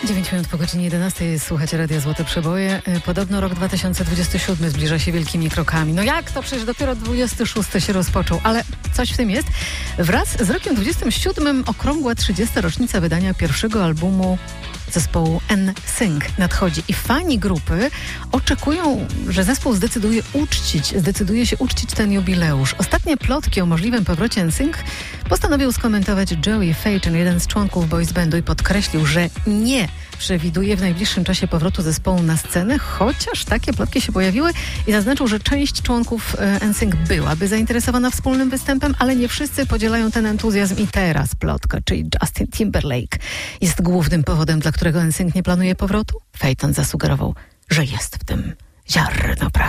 9 minut po godzinie 11 słuchacie Radia Złote Przeboje. Podobno rok 2027 zbliża się wielkimi krokami. No jak to? Przecież dopiero 26 się rozpoczął, ale coś w tym jest. Wraz z rokiem 27 okrągła 30. rocznica wydania pierwszego albumu zespołu NSYNC nadchodzi i fani grupy oczekują, że zespół zdecyduje się uczcić ten jubileusz. Ostatnie plotki o możliwym powrocie NSYNC postanowił skomentować Joey Fatton, jeden z członków boys bandu, i podkreślił, że nie przewiduje w najbliższym czasie powrotu zespołu na scenę, chociaż takie plotki się pojawiły, i zaznaczył, że część członków NSYNC byłaby zainteresowana wspólnym występem, ale nie wszyscy podzielają ten entuzjazm i teraz plotka, czyli Justin Timberlake, jest głównym powodem, dla którego NSYNC nie planuje powrotu. Fatton zasugerował, że jest w tym ziarno prawdy.